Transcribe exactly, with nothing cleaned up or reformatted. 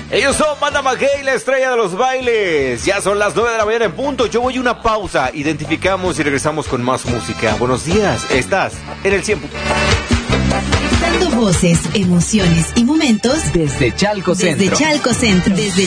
Ellos son Banda Maguey, la estrella de los bailes. Ya son las nueve de la mañana en punto. Yo voy a una pausa. Identificamos y regresamos con más música. Buenos días. Estás en el cien. Dando voces, emociones y momentos desde Chalco Centro. Desde Chalco Centro. Desde